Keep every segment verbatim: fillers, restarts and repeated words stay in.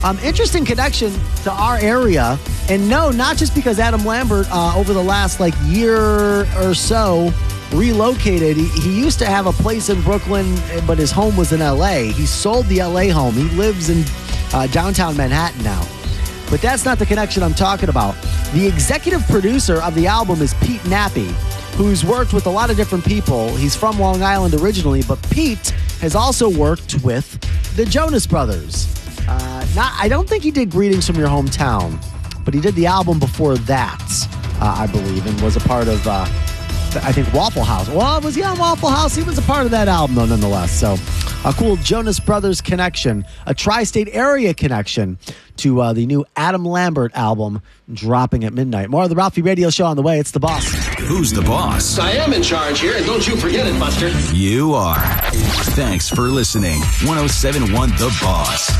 Um, interesting connection to our area. And no, not just because Adam Lambert, uh, over the last like year or so, relocated. He, he used to have a place in Brooklyn, but his home was in L A. He sold the L A home. He lives in uh, downtown Manhattan now. But that's not the connection I'm talking about. The executive producer of the album is Pete Nappy, who's worked with a lot of different people. He's from Long Island originally, but Pete has also worked with the Jonas Brothers. Uh, not, I don't think he did Greetings from Your Hometown, but he did the album before that, uh, I believe, and was a part of, uh, I think, Waffle House. Well, was he on Waffle House? He was a part of that album, though, nonetheless. So a cool Jonas Brothers connection, a tri-state area connection to uh, the new Adam Lambert album dropping at midnight. More of the Ralphie Radio Show on the way. It's The Boss. Who's the boss? I am in charge here, and don't you forget it, Buster. You are. Thanks for listening. one oh seven point one The Boss.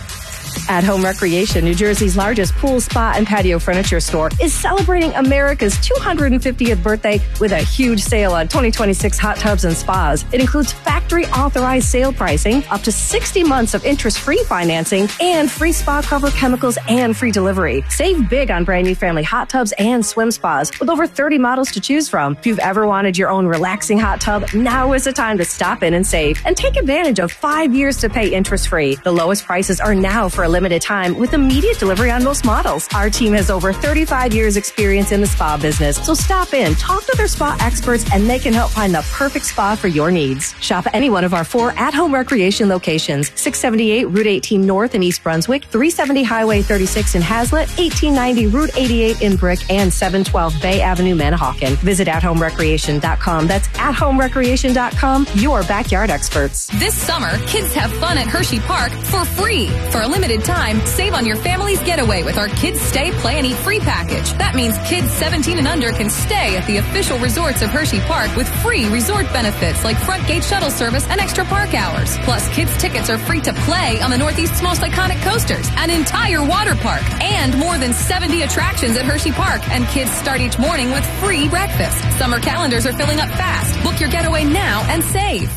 At Home Recreation, New Jersey's largest pool, spa, and patio furniture store, is celebrating America's two hundred fiftieth birthday with a huge sale on twenty twenty-six hot tubs and spas. It includes factory-authorized sale pricing, up to sixty months of interest-free financing, and free spa cover chemicals and free delivery. Save big on brand new family hot tubs and swim spas with over thirty models to choose from. If you've ever wanted your own relaxing hot tub, now is the time to stop in and save and take advantage of five years to pay interest-free. The lowest prices are now for a limited time with immediate delivery on most models. Our team has over thirty-five years experience in the spa business, so stop in, talk to their spa experts, and they can help find the perfect spa for your needs. Shop at any one of our four at-home recreation locations: six seventy-eight Route eighteen North in East Brunswick, three seventy Highway thirty-six in Hazlet, eighteen ninety Route eighty-eight in Brick, and seven twelve Bay Avenue, Manahawkin. Visit at home recreation dot com. That's at home recreation dot com, your backyard experts. This summer, kids have fun at Hershey Park for free. For a limited time, save on your family's getaway with our Kids Stay, Play, and Eat free package. That means kids seventeen and under can stay at the official resorts of Hershey Park with free resort benefits like front gate shuttle service and extra park hours. Plus, kids' tickets are free to play on the Northeast's most iconic coasters, an entire water park, and more than seventy attractions at Hershey Park. And kids start each morning with free breakfast. Summer calendars are filling up fast. Book your getaway now and save.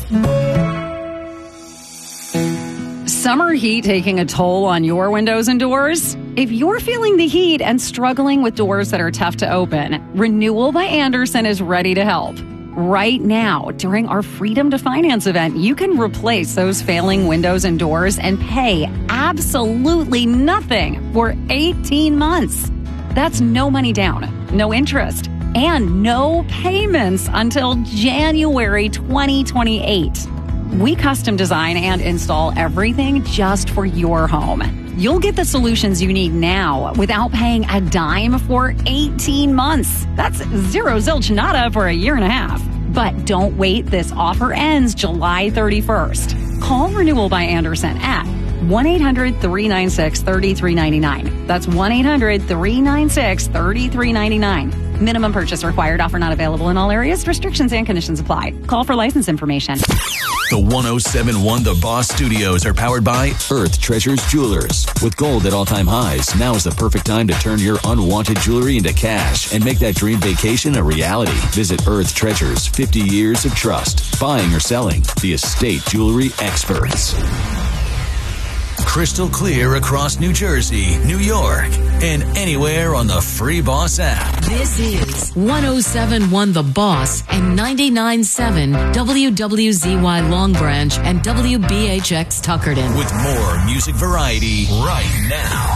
Summer heat taking a toll on your windows and doors? If you're feeling the heat and struggling with doors that are tough to open, Renewal by Andersen is ready to help. Right now, during our Freedom to Finance event, you can replace those failing windows and doors and pay absolutely nothing for eighteen months. That's no money down, no interest, and no payments until January twenty twenty-eight. We custom design and install everything just for your home. You'll get the solutions you need now without paying a dime for eighteen months. That's zero zilch nada for a year and a half. But don't wait. This offer ends July thirty-first. Call Renewal by Andersen at one eight hundred three nine six three three nine nine. That's one eight hundred three nine six three three nine nine. Minimum purchase required. Offer not available in all areas. Restrictions and conditions apply. Call for license information. The one oh seven point one The Boss Studios are powered by Earth Treasures Jewelers. With gold at all-time highs, now is the perfect time to turn your unwanted jewelry into cash and make that dream vacation a reality. Visit Earth Treasures, fifty years of trust. Buying or selling, the estate jewelry experts. Crystal clear across New Jersey, New York, and anywhere on the Free Boss app. This is one oh seven point one The Boss and ninety-nine point seven W W Z Y Long Branch and W B H X Tuckerton. With more music variety right now.